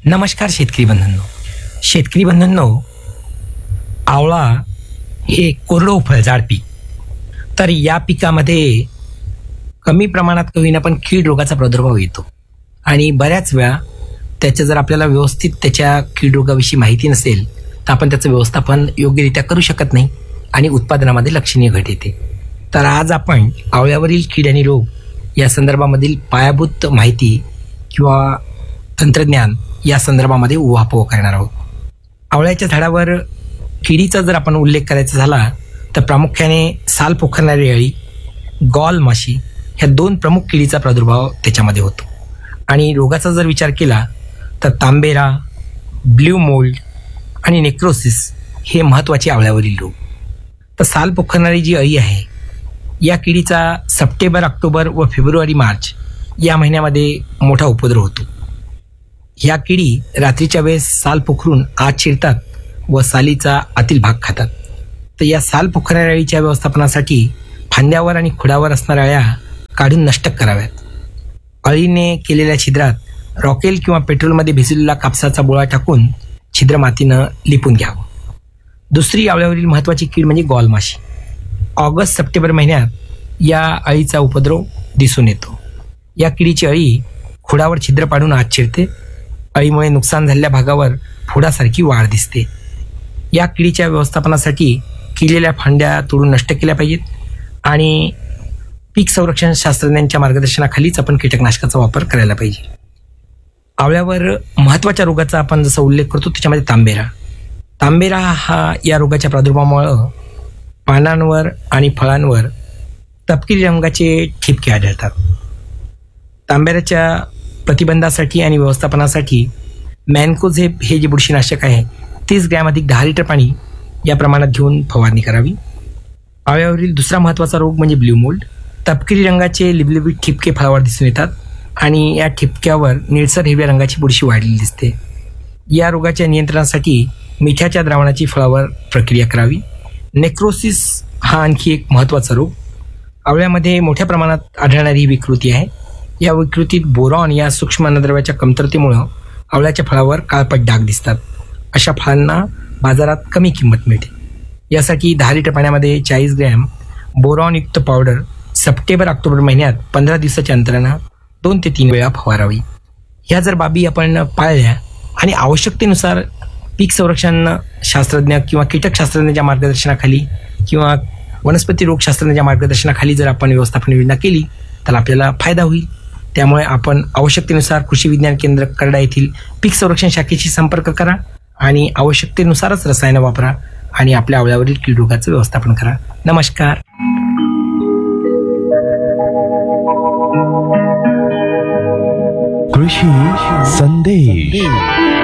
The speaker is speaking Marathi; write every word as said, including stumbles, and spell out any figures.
नमस्कार शेतकरी बंधूंनो. शेतकरी बंधूंनो, आवळा हे कोरडो फळझाड पीक. तर या पिकामध्ये कमी प्रमाणात का होईना पण कीड रोगाचा प्रादुर्भाव येतो आणि बऱ्याच वेळा त्याच्या जर आपल्याला व्यवस्थित त्याच्या कीड रोगाविषयी माहिती नसेल तर आपण त्याचं व्यवस्थापन योग्यरित्या करू शकत नाही आणि उत्पादनामध्ये लक्षणीय घट येते. तर आज आपण आवळ्यावरील कीड आणि रोग या संदर्भामधील पायाभूत माहिती किंवा तंत्रज्ञान या संदर्भामध्ये उहापोह करणार आहोत. आवळ्याच्या झाडावर किडीचा जर आपण उल्लेख करायचा झाला तर प्रामुख्याने साल पोखरणारी अळी, गॉल माशी ह्या दोन प्रमुख किडीचा प्रादुर्भाव त्याच्यामध्ये होतो. आणि रोगाचा जर विचार केला तर तांबेरा, ब्ल्यू मोल्ड आणि नेक्रोसिस हे महत्त्वाचे आवळ्यावरील रोग. तर साल पोखरणारी जी अळी आहे या किडीचा सप्टेंबर, ऑक्टोबर व फेब्रुवारी, मार्च या महिन्यामध्ये मोठा उपद्रव होतो. ह्या किडी रात्रीच्या वेळेस साल पोखरून आत शिरतात व सालीचा आतील भाग खातात. तर या साल पोखरणाऱ्या अळीच्या व्यवस्थापनासाठी फांद्यावर आणि खुडावर असणाऱ्या अळ्या काढून नष्ट कराव्यात. अळीने केलेल्या छिद्रात रॉकेल किंवा पेट्रोलमध्ये भिजलेला कापसाचा बोळा टाकून छिद्र मातीनं लिपून घ्यावं. दुसरी आवळ्यावरील महत्त्वाची कीड म्हणजे गॉल माशी. ऑगस्ट सप्टेंबर महिन्यात या अळीचा उपद्रव दिसून येतो. या किडीची अळी खुडावर छिद्र पाडून आत शिरते. अळीमुळे नुकसान झालेल्या भागावर फोडासारखी वाढ दिसते. या किडीच्या व्यवस्थापनासाठी किडलेल्या फांद्या तोडून नष्ट केल्या पाहिजेत आणि पीक संरक्षण शास्त्रज्ञांच्या मार्गदर्शनाखालीच आपण कीटकनाशकाचा वापर करायला पाहिजे. आवळ्यावर महत्त्वाच्या रोगाचा आपण जसा उल्लेख करतो त्याच्यामध्ये तांबेरा. तांबेरा हा या रोगाच्या प्रादुर्भावामुळं पानांवर आणि फळांवर तपकिरी रंगाचे ठिपके आढळतात. तांबेऱ्याच्या प्रतिबंधासाठी आणि व्यवस्थापनासाठी मॅनकोझेब हे जे बुरशीनाशक आहे तीस ग्रॅम अधिक दहा लिटर पाणी या प्रमाणात घेऊन फवारणी करावी. आवळ्यावरील दुसरा महत्त्वाचा रोग म्हणजे ब्ल्यू मोल्ड. तपकिरी रंगाचे लिबलिबीत ठिपके फळावर दिसून येतात आणि या ठिपक्यावर निळसर हिरव्या रंगाची बुरशी वाढलेली दिसते. या रोगाच्या नियंत्रणासाठी मिठाच्या द्रावणाची फळावर प्रक्रिया करावी. नेक्रोसिस हा आणखी एक महत्त्वाचा रोग. आवळ्यामध्ये मोठ्या प्रमाणात आढळणारी ही विकृती आहे. या विकृतीत बोरॉन या सूक्ष्म अन्नद्रव्याच्या कमतरतेमुळं आवळ्याच्या फळावर काळपट डाग दिसतात. अशा फळांना बाजारात कमी किंमत मिळते. यासाठी दहा लिटर पाण्यामध्ये चाळीस ग्रॅम बोरॉनयुक्त पावडर सप्टेंबर, ऑक्टोबर महिन्यात पंधरा दिवसाच्या अंतरानं दोन ते तीन वेळा फवारावी. ह्या जर बाबी आपण पाळल्या आणि आवश्यकतेनुसार पीक संरक्षण शास्त्रज्ञ किंवा कीटकशास्त्रज्ञाच्या मार्गदर्शनाखाली किंवा वनस्पती रोगशास्त्रज्ञाच्या मार्गदर्शनाखाली जर आपण व्यवस्थापन योजना केली तर आपल्याला फायदा होईल. त्यामुळे आपण आवश्यकतेनुसार कृषी विज्ञान केंद्र करडा येथील पीक संरक्षण शाखेशी संपर्क करा आणि आवश्यकतेनुसारच रसायनं वापरा आणि आपल्या आवळ्यावरील कीड रोगाचं व्यवस्थापन करा. नमस्कार. कृषी संदेश.